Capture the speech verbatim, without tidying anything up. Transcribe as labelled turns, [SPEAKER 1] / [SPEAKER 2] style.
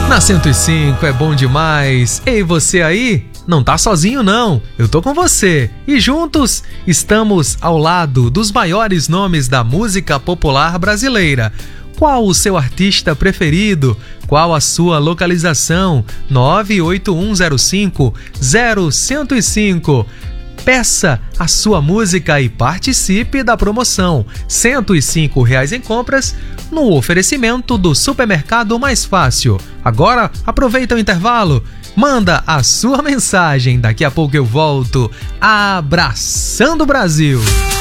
[SPEAKER 1] Na cento e cinco é bom demais. Ei, você aí? Não tá sozinho não, eu tô com você. E juntos estamos ao lado dos maiores nomes da música popular brasileira. Qual o seu artista preferido? Qual a sua localização? nove oito um zero cinco zero zero cinco. Peça a sua música e participe da promoção cento e cinco reais em compras no oferecimento do Supermercado Mais Fácil. Agora aproveita o intervalo, manda a sua mensagem, daqui a pouco eu volto. Abraçando o Brasil!